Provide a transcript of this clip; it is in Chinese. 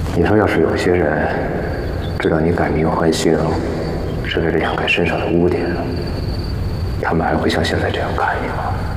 你说，要是有些人知道你改名换姓是为了掩盖身上的污点，他们还会像现在这样看你吗？